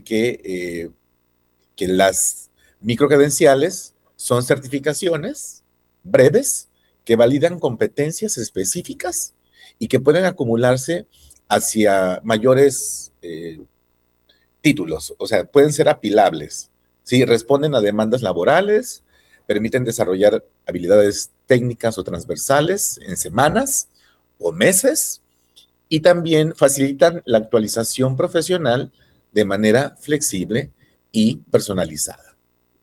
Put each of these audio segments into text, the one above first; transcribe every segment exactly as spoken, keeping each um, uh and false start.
que, eh, que las microcredenciales son certificaciones breves que validan competencias específicas y que pueden acumularse hacia mayores eh, títulos, o sea, pueden ser apilables, ¿sí? Responden a demandas laborales, permiten desarrollar habilidades técnicas o transversales en semanas o meses y también facilitan la actualización profesional de manera flexible y personalizada.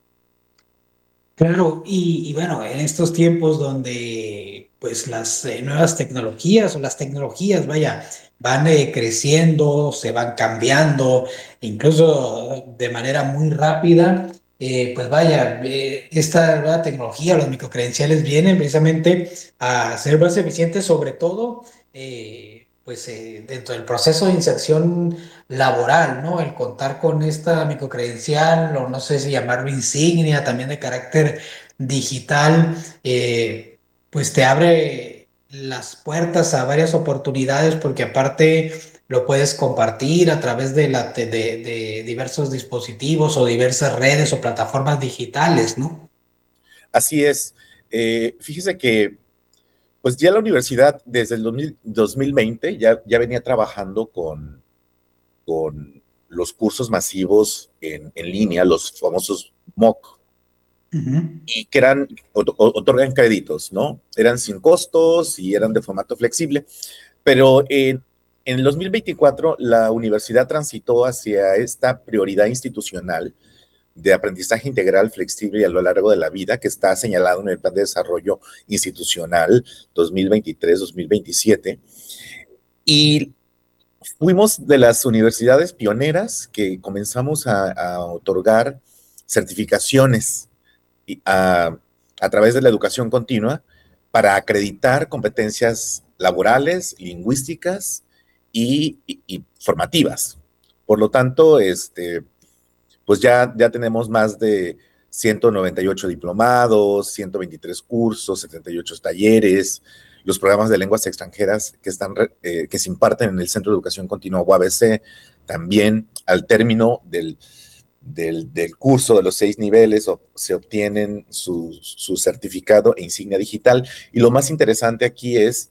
Claro, y, y bueno, en estos tiempos donde pues las eh, nuevas tecnologías o las tecnologías, vaya, van eh, creciendo, se van cambiando, incluso de manera muy rápida, eh, pues vaya, eh, esta nueva tecnología, los microcredenciales vienen precisamente a ser más eficientes, sobre todo, eh, pues eh, dentro del proceso de inserción laboral, ¿no? El contar con esta microcredencial, o no sé si llamarlo insignia, también de carácter digital, eh, pues te abre las puertas a varias oportunidades porque aparte lo puedes compartir a través de, la, de, de diversos dispositivos o diversas redes o plataformas digitales, ¿no? Así es. Eh, fíjese que pues ya la universidad desde el dos mil, dos mil veinte ya, ya venía trabajando con, con los cursos masivos en, en línea, los famosos M O C, Ujú. y que eran, otorgan créditos, ¿no? Eran sin costos y eran de formato flexible, pero en, en el dos mil veinticuatro la universidad transitó hacia esta prioridad institucional de aprendizaje integral, flexible y a lo largo de la vida, que está señalado en el Plan de Desarrollo Institucional dos mil veintitrés-dos mil veintisiete. Y fuimos de las universidades pioneras que comenzamos a, a otorgar certificaciones a, a través de la educación continua para acreditar competencias laborales, lingüísticas y, y, y formativas. Por lo tanto, este, pues ya, ya tenemos más de ciento noventa y ocho diplomados, ciento veintitrés cursos, setenta y ocho talleres, los programas de lenguas extranjeras que, están, eh, que se imparten en el Centro de Educación Continua U A B C, también al término del, del, del curso de los seis niveles o, se obtienen su, su certificado e insignia digital. Y lo más interesante aquí es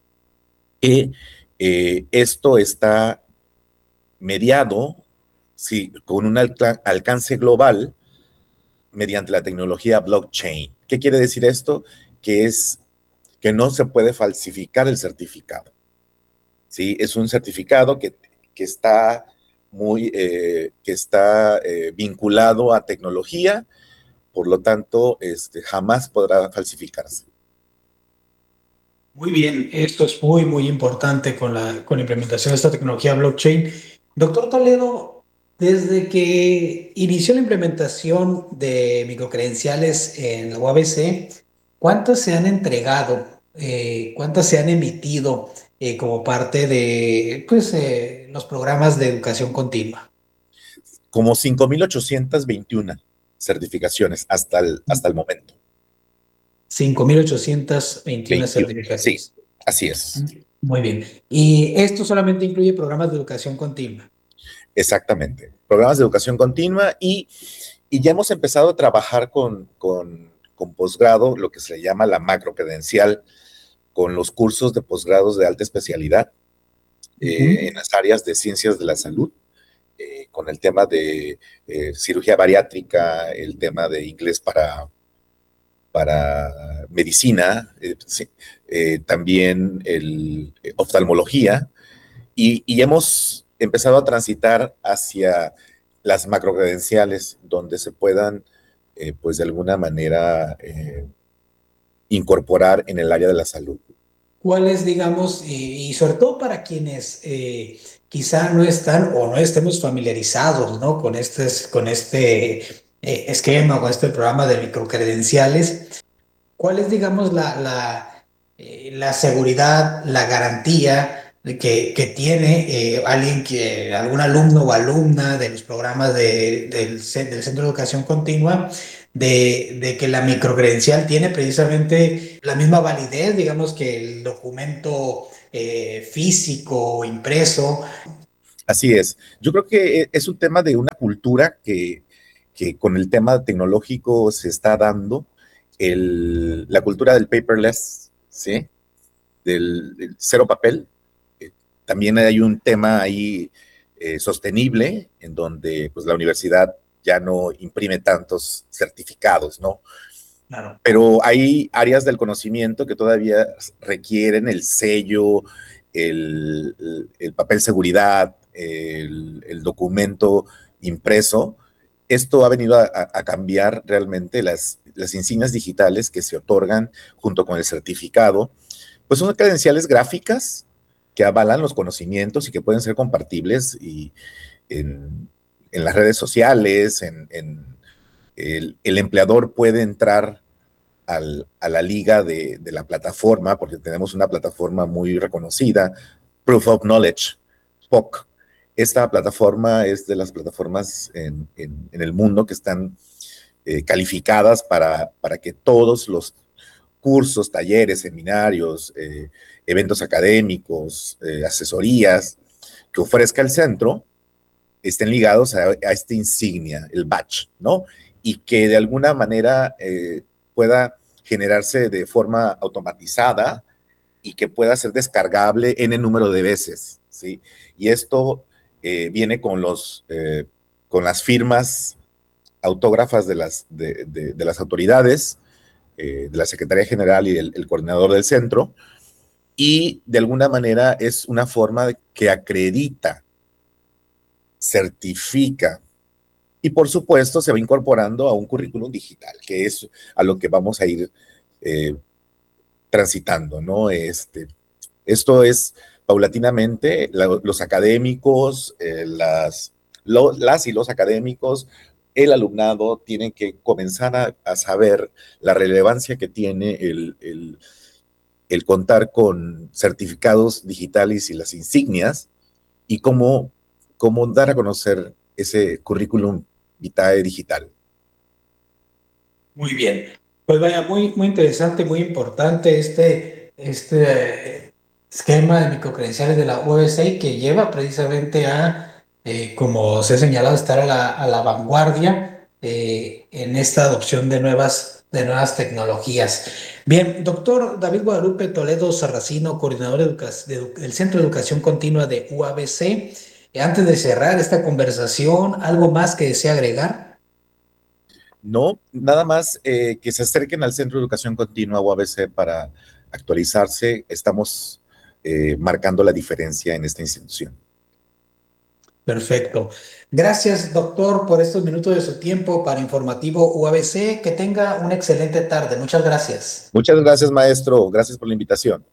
que eh, esto está mediado, sí, con un alca alcance global mediante la tecnología blockchain. ¿Qué quiere decir esto? Que es que no se puede falsificar el certificado. ¿Sí? Es un certificado que, que está muy, eh, que está eh, vinculado a tecnología, por lo tanto, este, jamás podrá falsificarse. Muy bien, esto es muy, muy importante con la, con la implementación de esta tecnología blockchain. Doctor Toledo, desde que inició la implementación de microcredenciales en la U A B C, ¿cuántas se han entregado? Eh, ¿cuántas se han emitido eh, como parte de pues, eh, los programas de educación continua? Como cinco mil ochocientas veintiuna certificaciones hasta el, hasta el momento. cinco mil ochocientas veintiuna veintiuno. Sí, certificaciones. así es. Muy bien. Y esto solamente incluye programas de educación continua. Exactamente. Programas de educación continua y, y ya hemos empezado a trabajar con, con, con posgrado, lo que se le llama la macro credencial, con los cursos de posgrados de alta especialidad eh, en Ujú. las áreas de ciencias de la salud, eh, con el tema de eh, cirugía bariátrica, el tema de inglés para, para medicina, eh, sí, eh, también el eh, oftalmología, y, y hemos empezado a transitar hacia las macrocredenciales, donde se puedan, eh, pues de alguna manera, eh, incorporar en el área de la salud. ¿Cuáles, digamos, y, y sobre todo para quienes eh, quizá no están o no estemos familiarizados, ¿no? Con este, con este eh, esquema, con este programa de microcredenciales, ¿cuál es, digamos, la, la, eh, la seguridad, la garantía de que, que tiene eh, alguien que, algún alumno o alumna de los programas de- del, ce- del Centro de Educación Continua, de, de que la microcredencial tiene precisamente la misma validez, digamos, que el documento eh, físico o impreso? Así es. Yo creo que es un tema de una cultura que, que con el tema tecnológico se está dando, el, la cultura del paperless, ¿sí? Del, del cero papel. Eh, también hay un tema ahí eh, sostenible, en donde pues, la universidad ya no imprime tantos certificados, ¿no? Claro. Pero hay áreas del conocimiento que todavía requieren el sello, el, el, el papel seguridad, el, el documento impreso. Esto ha venido a, a cambiar realmente las, las insignias digitales que se otorgan junto con el certificado, pues son credenciales gráficas que avalan los conocimientos y que pueden ser compartibles y en, en las redes sociales, en, en el, el empleador puede entrar al, a la liga de, de la plataforma, porque tenemos una plataforma muy reconocida, Proof of Knowledge, P O C. Esta plataforma es de las plataformas en, en, en el mundo que están eh, calificadas para, para que todos los cursos, talleres, seminarios, eh, eventos académicos, eh, asesorías que ofrezca el centro estén ligados a, a esta insignia, el badge, ¿no? Y que de alguna manera eh, pueda generarse de forma automatizada y que pueda ser descargable en el número de veces, ¿sí? Y esto eh, viene con, los, eh, con las firmas autógrafas de las, de, de, de las autoridades, eh, de la Secretaría General y del el coordinador del centro, y de alguna manera es una forma que acredita, certifica, y por supuesto se va incorporando a un currículum digital, que es a lo que vamos a ir eh, transitando, ¿no? Este, esto es paulatinamente, la, los académicos, eh, las, lo, las y los académicos, el alumnado tienen que comenzar a, a saber la relevancia que tiene el, el, el contar con certificados digitales y las insignias y cómo, cómo dar a conocer ese currículum vitae digital. Muy bien. Pues vaya, muy, muy interesante, muy importante este, este esquema de microcredenciales de la U A B C que lleva precisamente a, eh, como se ha señalado, estar a la, a la vanguardia eh, en esta adopción de nuevas, de nuevas tecnologías. Bien, doctor David Guadalupe Toledo Sarracino, coordinador del Centro de Educación Continua de U A B C. Antes de cerrar esta conversación, ¿algo más que desea agregar? No, nada más eh, que se acerquen al Centro de Educación Continua U A B C para actualizarse. Estamos eh, marcando la diferencia en esta institución. Perfecto. Gracias, doctor, por estos minutos de su tiempo para Informativo U A B C. Que tenga una excelente tarde. Muchas gracias. Muchas gracias, maestro. Gracias por la invitación.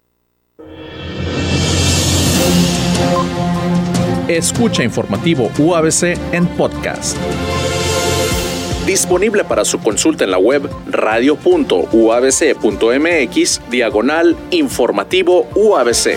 Escucha Informativo U A B C en podcast. Disponible para su consulta en la web radio punto u a b c punto m x diagonal Informativo U A B C.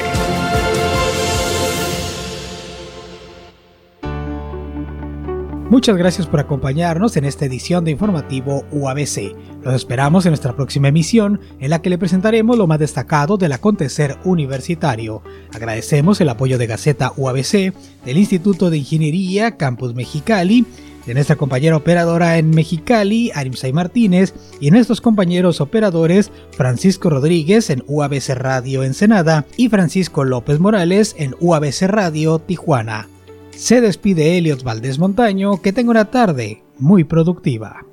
Muchas gracias por acompañarnos en esta edición de Informativo U A B C. Los esperamos en nuestra próxima emisión, en la que le presentaremos lo más destacado del acontecer universitario. Agradecemos el apoyo de Gaceta U A B C, del Instituto de Ingeniería Campus Mexicali, de nuestra compañera operadora en Mexicali, Arimsay Martínez, y nuestros compañeros operadores Francisco Rodríguez en U A B C Radio Ensenada y Francisco López Morales en U A B C Radio Tijuana. Se despide Eliot Valdés Montaño. Que tenga una tarde muy productiva.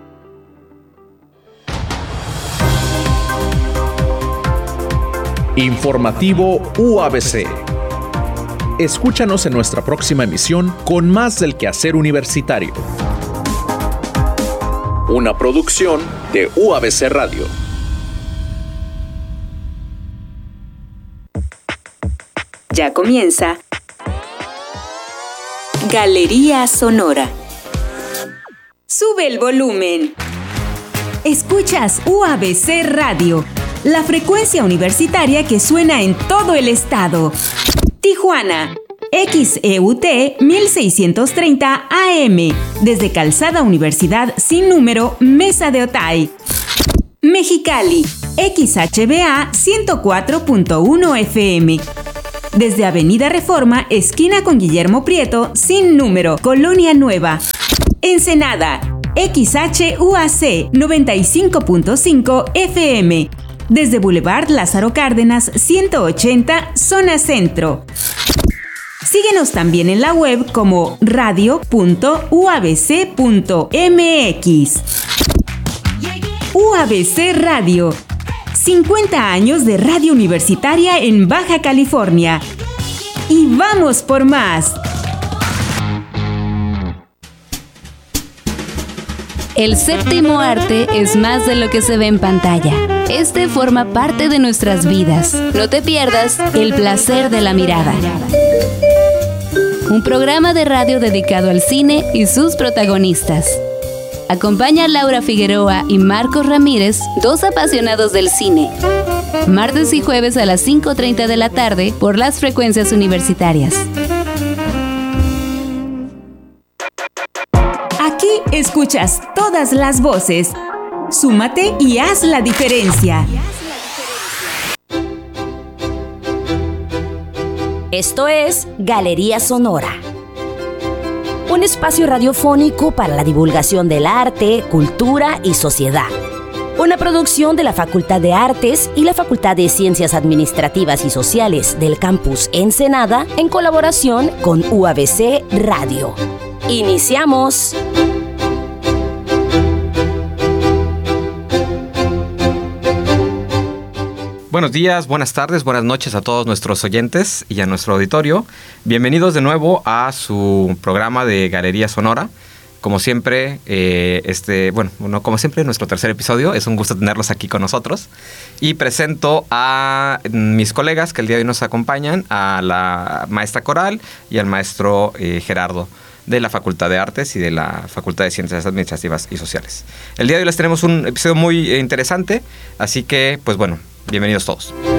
Informativo U A B C. Escúchanos en nuestra próxima emisión con más del quehacer universitario. Una producción de U A B C Radio. Ya comienza Galería Sonora. Sube el volumen. Escuchas U A B C Radio, la frecuencia universitaria que suena en todo el estado. Tijuana, X E U T mil seiscientos treinta A M, desde Calzada Universidad sin número, Mesa de Otay. Mexicali, X H B A ciento cuatro punto uno F M. desde Avenida Reforma, esquina con Guillermo Prieto, sin número, Colonia Nueva. Ensenada, X H U A C noventa y cinco punto cinco F M, desde Boulevard Lázaro Cárdenas ciento ochenta, zona centro. Síguenos también en la web como radio punto u a b c punto m x. U A B C Radio, cincuenta años de radio universitaria en Baja California. Y vamos por más. El séptimo arte es más de lo que se ve en pantalla. Este forma parte de nuestras vidas. No te pierdas El placer de la mirada. Un programa de radio dedicado al cine y sus protagonistas. Acompaña a Laura Figueroa y Marcos Ramírez, dos apasionados del cine. Martes y jueves a las cinco treinta de la tarde por las frecuencias universitarias. Aquí escuchas todas las voces. Súmate y haz la diferencia. Esto es Galería Sonora, un espacio radiofónico para la divulgación del arte, cultura y sociedad. Una producción de la Facultad de Artes y la Facultad de Ciencias Administrativas y Sociales del Campus Ensenada en colaboración con U A B C Radio. ¡Iniciamos! Buenos días, buenas tardes, buenas noches a todos nuestros oyentes y a nuestro auditorio. Bienvenidos de nuevo a su programa de Galería Sonora. Como siempre, eh, este, bueno, no, como siempre, nuestro tercer episodio. Es un gusto tenerlos aquí con nosotros. Y presento a mis colegas que el día de hoy nos acompañan, a la maestra Coral y al maestro eh, Gerardo, de la Facultad de Artes y de la Facultad de Ciencias Administrativas y Sociales. El día de hoy les tenemos un episodio muy interesante, así que, pues bueno, bienvenidos todos.